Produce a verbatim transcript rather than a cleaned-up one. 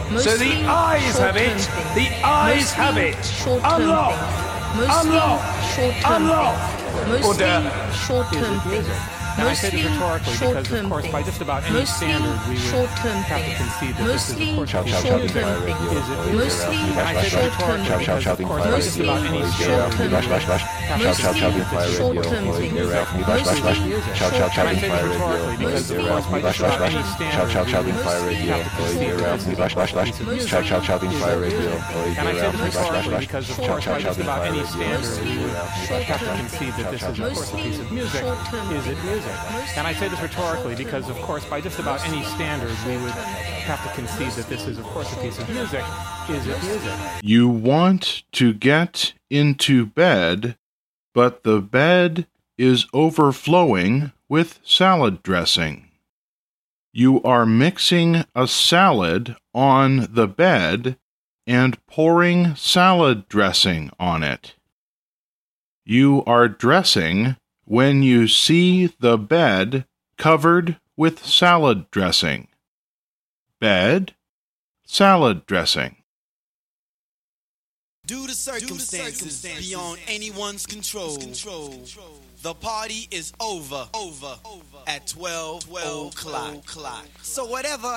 So the eyes have it. The eyes have it. Unlock. Unlock. Unlock. Order. Short-term things. And I say this rhetorically because, of course, by just about any standard, we would have to concede that this is, of course, a piece of music. Is it music? And I say this rhetorically because, of course, by just about any standard, we would have to concede that this is, of course, a piece of music. And I say this rhetorically because, of course, by just about any standard, we would have to concede that this is, of course, a piece of music. And I say this rhetorically because, of course, by just about any standard, we would have to concede that this is, of course, a piece of music. Is it music? And I say this rhetorically because, of course, by just about any standard, we would have to concede that this is, of course, a piece of music. Is it music? You want to get into bed, but the bed is overflowing with salad dressing. You are mixing a salad on the bed and pouring salad dressing on it. You are dressing when you see the bed covered with salad dressing. Bed, salad dressing. Due to circumstances beyond anyone's control, the party is over at twelve o'clock. So whatever